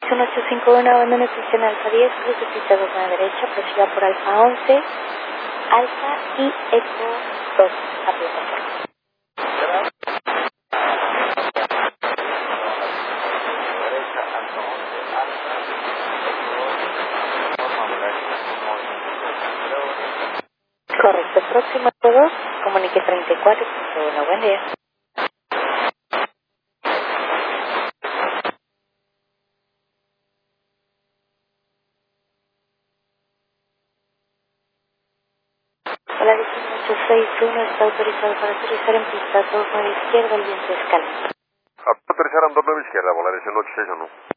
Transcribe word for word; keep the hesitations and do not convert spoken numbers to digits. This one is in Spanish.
uno ocho cinco uno, abandono estación Alfa diez, cruce pista dos a la derecha, prosiga por Alfa once, Alfa y Eco dos a plataforma. Correcto, próximo a dos, comunique treinta y cuatro punto uno, buen día. Hola, ocho seis uno está autorizado para aterrizar en pista dos nueve izquierda, el viento escala. Autorizar en dos nueve izquierda, Volaris el ocho seis uno.